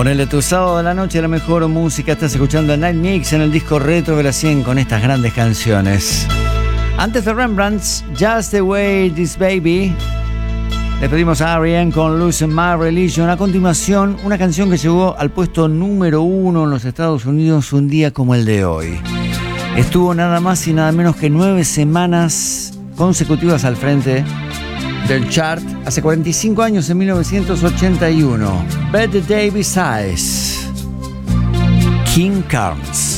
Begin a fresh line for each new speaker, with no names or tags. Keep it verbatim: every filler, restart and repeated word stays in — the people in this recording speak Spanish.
Ponele tu sábado a la noche la mejor música. Estás escuchando a Night Mix en el disco Retro de la cien con estas grandes canciones. Antes de Rembrandt's Just the Way This Baby, le pedimos a R E M con Losing My Religion. A continuación, una canción que llegó al puesto número uno en los Estados Unidos un día como el de hoy. Estuvo nada más y nada menos que nueve semanas consecutivas al frente del chart hace cuarenta y cinco años, en mil novecientos ochenta y uno. Better Day Besides, King Carnes.